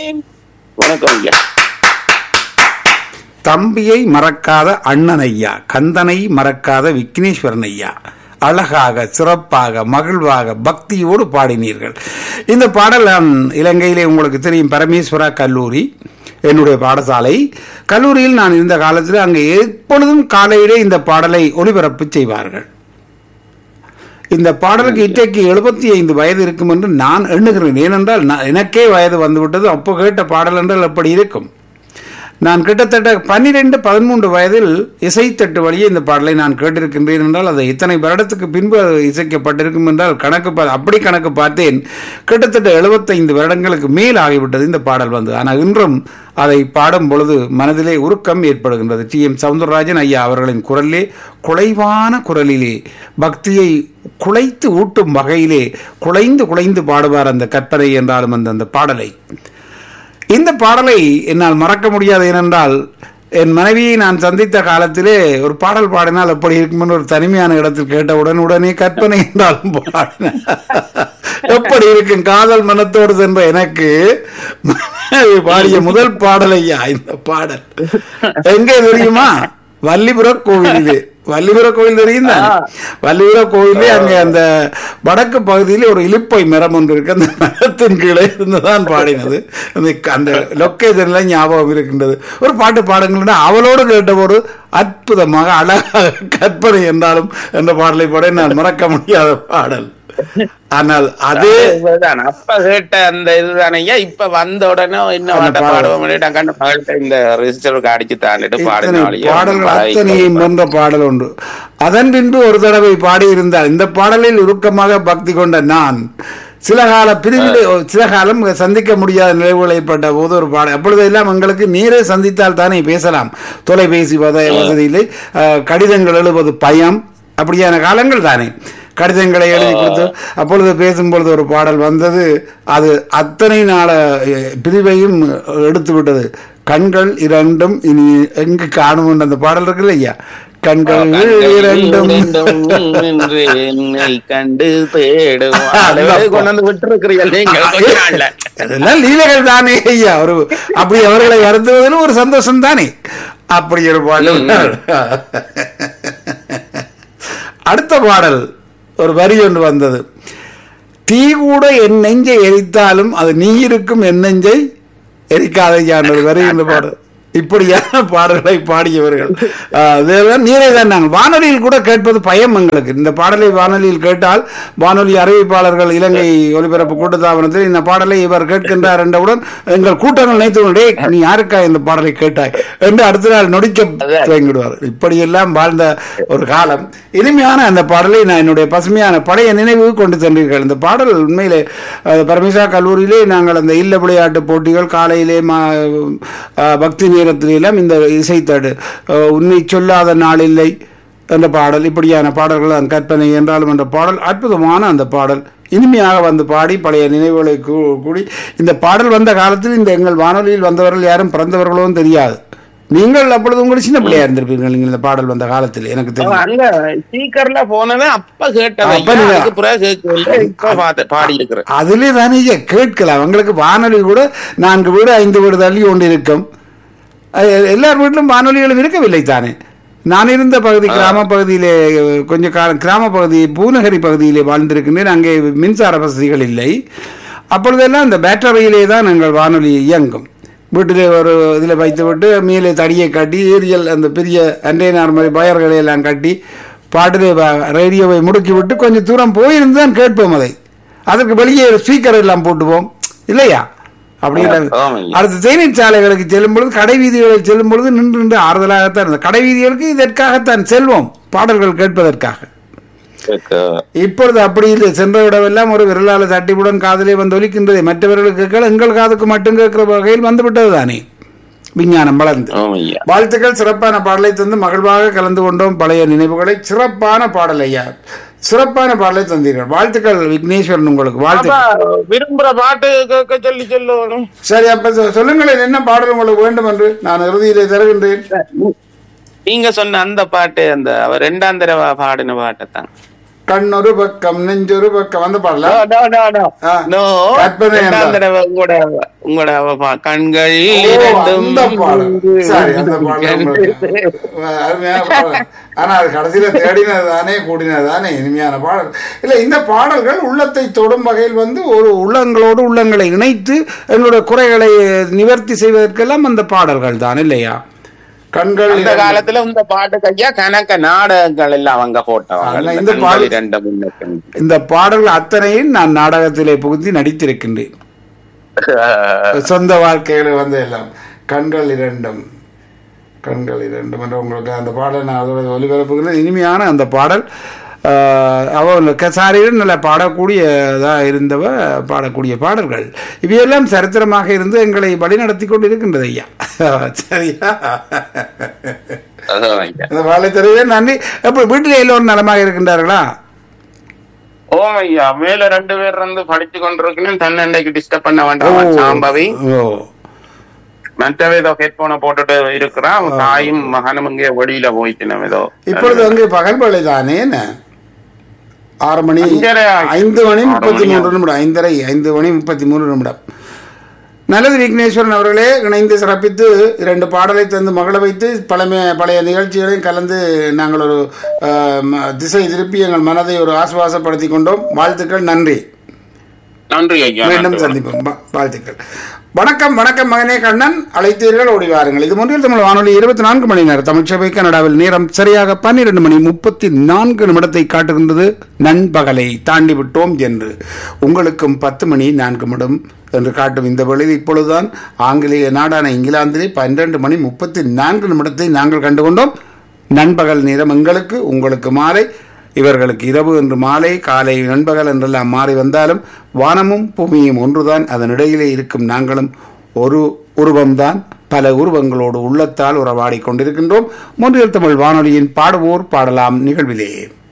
வணக்கம் ஐயா. தம்பியை மறக்காத அண்ணன் ஐயா, கந்தனை மறக்காத விக்னேஸ்வரன் ஐயா, அழகாக சிறப்பாக மகிழ்வாக பக்தியோடு பாடினீர்கள். இந்த பாடல் நான் இலங்கையிலே உங்களுக்கு தெரியும் பரமேஸ்வரா கல்லூரி என்னுடைய பாடசாலை கல்லூரியில் நான் இருந்த காலத்தில் அங்கே எப்பொழுதும் காலையிலே இந்த பாடலை ஒளிபரப்பு செய்வார்கள். இந்த பாடலுக்கு இன்றைக்கு 75 வயது இருக்கும் என்று நான் எண்ணுகிறேன். ஏனென்றால் எனக்கே வயது வந்துவிட்டது. அப்போ கேட்ட பாடல் என்றால் எப்படி இருக்கும்? நான் கிட்டத்தட்ட 12-13 வயதில் இசைத்தட்டு வழியே இந்த பாடலை நான் கேட்டிருக்கின்றேன் என்றால் அது இத்தனை வருடத்துக்கு பின்பு இசைக்கப்பட்டிருக்கும் என்றால் அப்படி கணக்கு பார்த்தேன். கிட்டத்தட்ட 75 வருடங்களுக்கு மேல் ஆகிவிட்டது இந்த பாடல் வந்து. ஆனால் இன்றும் அதை பாடும் பொழுது மனதிலே உருக்கம் ஏற்படுகின்றது. டி.எம். சவுந்தரராஜன் ஐயா அவர்களின் குரலிலே, குலைவான குரலிலே, பக்தியை குலைத்து ஊட்டும் வகையிலே குலைந்து பாடுவார் அந்த கற்பனை என்றாலும் அந்த பாடலை. இந்த பாடலை என்னால் மறக்க முடியாது. ஏனென்றால் என் மனைவியை நான் சந்தித்த காலத்திலே ஒரு பாடல் பாடினால் எப்படி இருக்கும் ஒரு தனிமையான இடத்தில் கேட்டவுடன் உடனே கற்பனை என்றாலும் பாடின எப்படி இருக்கும் காதல் மனத்தோடு சென்ற எனக்கு பாடிய முதல் பாடலையா இந்த பாடல் எங்கே தெரியுமா? வள்ளிபுர கோவிலே. வள்ளிபுர கோவில் தெரியும் தான். வள்ளிபுர கோவிலே அங்கே அந்த வடக்கு பகுதியிலே ஒரு இலுப்பை மரம் ஒன்று இருக்கு. அந்த மரத்தின் கீழே இருந்துதான் பாடினது. அந்த லொக்கேஷன்ல ஞாபகம் இருக்கின்றது. ஒரு பாட்டு பாடுங்கன்னா அவளோடு கேட்ட ஒரு அற்புதமாக அழகாக கற்பனை என்றாலும் என்ற பாடலை பாட நான் மறக்க முடியாத பாடல். ஆனால் அதே அப்ப கேட்ட அந்த இதுதானையா இப்ப வந்த உடனே இன்னும் பாடுவோம் இந்த ரிஜிஸ்டருக்கு அடிச்சு தாண்டிட்டு பாடல்கள் அத்தனையும் வென்ற பாடல் உண்டு. அதன் பின்பு ஒரு தடவை பாடியிருந்தார். இந்த பாடலில் உருக்கமாக பக்தி கொண்ட நான் சில காலம் சந்திக்க முடியாத நிலைவுகள் ஏற்பட்ட போது ஒரு பாடல். அப்பொழுது எல்லாம் எங்களுக்கு நேரே சந்தித்தால் தானே பேசலாம். தொலைபேசி வசதியிலே கடிதங்கள் எழுதுவது பயம், அப்படியான காலங்கள் தானே. கடிதங்களை எழுதி கொடுத்து அப்பொழுது பேசும்பொழுது ஒரு பாடல் வந்தது. அது அத்தனை நாள பிரிவையும் எடுத்து விட்டது. கண்கள் இரண்டும் இனி எங்கு காணும் அந்த பாடல் இருக்கு இல்லையா? கண்கள் இரண்டும் கண்டு அதெல்லாம் லீலைகள் தானே ஐயா. ஒரு அப்படி அவர்களை வருத்துவதிலும் ஒரு சந்தோஷம் தானே. அப்படி ஒரு பாடல். அடுத்த பாடல் ஒரு வரி ஒன்று வந்தது. தீ கூட என் நெஞ்சை எரித்தாலும் அது நீ இருக்கும் என் நெஞ்சை எரிக்காதையான ஒரு வரி என்று பாடல். இப்படியான பாடல்களை பாடியவர்கள் நீரை தான். நாங்கள் வானொலியில் கூட கேட்பது பயம் எங்களுக்கு. இந்த பாடலை வானொலியில் கேட்டால் வானொலி அறிவிப்பாளர்கள் இலங்கை ஒலிபரப்பு கூட்டத்தாபனத்தில் இந்த பாடலை இவர் கேட்கின்றார் என்றவுடன் எங்கள் கூட்டங்கள் நினைத்து நீ யாருக்கா இந்த பாடலை கேட்டாய் என்று அடுத்த நாள் நொடிக்க துவங்கிடுவார். இப்படியெல்லாம் வாழ்ந்த ஒரு காலம். இனிமையான அந்த பாடலை நான் என்னுடைய பசுமையான பழைய நினைவு கொண்டு சென்றீர்கள். இந்த பாடல் உண்மையிலே பரமேஸ்வரா கல்லூரியிலே நாங்கள் அந்த இல்ல விளையாட்டு போட்டிகள் காலையிலே பக்தி நேரத்திலாம் இந்த இசைத்தடு உன்னை சொல்லாத நாள் இல்லை என்ற பாடல், இப்படியான பாடல்கள் கற்பனை என்றாலும் என்ற பாடல் அற்புதமான அந்த பாடல் இனிமையாக வந்து பாடி பழைய நினைவுகளை கூடி இந்த பாடல் வந்த காலத்தில் இந்த எங்கள் வானொலியில் வந்தவர்கள் யாரும் பிறந்தவர்களும் தெரியாது. நீங்கள் அப்பொழுது உங்களுக்கு சின்ன பிள்ளையா இருந்திருப்பீர்கள். நீங்கள் இந்த பாடல் வந்த காலத்தில் எனக்கு தெரியும். அதுல தானே கேட்கலாம். உங்களுக்கு வானொலி கூட 4 வீடு 5 வீடு தள்ளி கொண்டு இருக்கும். எல்லார் வீட்டிலும் வானொலிகளும் இருக்கவில்லை தானே. நான் இருந்த பகுதி கிராம பகுதியிலே கொஞ்சம் கிராம பகுதி பூநகரி பகுதியிலே வாழ்ந்திருக்கின்றேன். அங்கே மின்சார வசதிகள் இல்லை. அப்பொழுதெல்லாம் இந்த பேட்டரியிலே தான் எங்கள் வானொலி இயங்கும். வீட்டிலே ஒரு இதில் வைத்து விட்டு மேலே தடியை கட்டி ஏரியல் அந்த பெரிய அண்டேனார் மாதிரி பயர்களை எல்லாம் கட்டி பாட்டிலே ரேடியோவை முடுக்கி விட்டு கொஞ்சம் தூரம் போயிருந்து தான் கேட்போம். அதற்கு வெளியே ஸ்பீக்கர் எல்லாம் போட்டுவோம் இல்லையா? அப்படி அடுத்த தேநீர் சாலைகளுக்கு செல்லும் பொழுது கடை வீதிகளுக்கு செல்லும் பொழுது நின்று ஆறுதலாகத்தான் இருந்தது. கடை வீதிகளுக்கு இதற்காகத்தான் செல்வோம், பாடல்கள் கேட்பதற்காக. இப்பொழுது அப்படி இல்லை. சென்ற விடவெல்லாம் ஒரு விரலால தட்டிவுடன் காதலே வந்து ஒலிக்கின்றதை மற்றவர்களுக்கு கேட்கல, எங்கள் காதுக்கு மட்டும் கேட்கிற வகையில் வந்துவிட்டது தானே விஞ்ஞானம் வளர்ந்து. வாழ்த்துக்கள். சிறப்பான பாடலை தந்து மகிழ்வாக கலந்து கொண்டோம். பழைய நினைவுகளை சிறப்பான பாடல் ஐயா, சிறப்பான பாடலை தந்தீர்கள். வாழ்த்துக்கள் விக்னேஸ்வரன், உங்களுக்கு வாழ்த்துக்கள். விரும்புற பாட்டு சொல்லி சொல்லணும். சரி, அப்ப சொல்லுங்களேன் என்ன பாடல் உங்களுக்கு வேண்டும் என்று நான் இறுதியிலே தருகின்றேன். நீங்க சொன்ன அந்த பாட்டு, அந்த அவர் 2ஆம் தடவை பாடின பாட்டை தான். கண்ணொரு பக்கம் நெஞ்சொரு பக்கம் வந்து பாடல கற்பனை உங்களோட கண்கள் அந்த பாடல் சரி அந்த பாடல் அருமையான பாடல். ஆனா அது கடைசியில தேடினது தானே கூடினது தானே இனிமையான பாடல். இல்ல இந்த பாடல்கள் உள்ளத்தை தொடும் வகையில் வந்து ஒரு உள்ளங்களோடு உள்ளங்களை இணைத்து எங்களுடைய குறைகளை நிவர்த்தி செய்வதற்கெல்லாம் அந்த பாடல்கள் தான் இல்லையா? கண்கள் இந்த காலத்துல இந்த பாட்டு கையா கணக்க நாடகங்கள் எல்லாம் அவங்க போட்டவங்க. இந்த பாடல்கள் அத்தனையும் நான் நாடகத்திலே புகுத்தி நடித்திருக்கின்றேன். சொந்த வாழ்க்கையில வந்து எல்லாம் கண்கள் இரண்டும் என்று உங்களுக்கு அந்த பாடல் நான் அதோட ஒலிபரப்புகிறது. இனிமையான அந்த பாடல். அவள் கசாரியில் நல்ல பாடக்கூடியதா இருந்தவ பாடக்கூடிய பாடல்கள் இவையெல்லாம் சரித்திரமாக இருந்து எங்களை வழிநடத்தி கொண்டு இருக்கின்றது ஐயா. சரியா? வாழை தருவே நன்றி. அப்ப வீட்டில் எல்லோரும் நலமாக இருக்கின்றார்களா? ஓ ஐயா, மேல 2 பேர் வந்து படிச்சு கொண்டிருக்கணும். தன்னண்டைக்கு டிஸ்டர்ப் பண்ண வேண்டாம் சாம்பவி. மற்றவே ஏதோ ஹெட்போனை போட்டுட்டு இருக்கிறான். தாயும் மகனும் இங்கே வெளியில போயிட்டு ஏதோ. இப்பொழுது அங்கே பகல் வேலை தானே? 6 மணி 5 மணி 33 நிமிடம் 5 மணி 33 நிமிடம். நல்லது விக்னேஸ்வரன் அவர்களே, இணைந்து சிறப்பித்து 2 பாடலை தந்து மகள வைத்து பழைய நிகழ்ச்சிகளையும் கலந்து நாங்கள் ஒரு திசை திருப்பி எங்கள் மனதை ஒரு ஆசுவாசப்படுத்திக் கொண்டோம். வாழ்த்துக்கள். நன்றி. நன்றி ஐயா. மீண்டும் சந்திப்போம். வாழ்த்துக்கள். வணக்கம் வணக்கம் மகனே கண்ணன், அழைத்தீர்கள், ஓடி வாருங்கள். இது ஒன்றில் தமிழ் வானொலி 24 மணி நேரம் தமிழ்ச்சபை கனடாவில் நேரம் சரியாக 12 மணி 34 நிமிடத்தை காட்டுகின்றது. நண்பகலை தாண்டி விட்டோம் என்று உங்களுக்கும் 10 மணி 4 நிமிடம் என்று காட்டும் இந்த வேளையில் இப்பொழுதுதான் ஆங்கிலேய நாடான இங்கிலாந்திலே 12 மணி 34 நிமிடத்தை நாங்கள் கண்டுகொண்டோம். நண்பகல் நேரம் எங்களுக்கு, உங்களுக்கு மாலை, இவர்களுக்கு இரவு என்று மாலை, காலை நண்பகல் என்றெல்லாம் மாறி வந்தாலும் வானமும் பூமியும் ஒன்றுதான். அதனிடையிலே இருக்கும் நாங்களும் ஒரு உருவம்தான். பல உருவங்களோடு உள்ளத்தால் உறவாடி கொண்டிருக்கின்றோம். மொன்றியல் தமிழ் வானொலியின் பாடுவோர் பாடலாம் நிகழ்விலே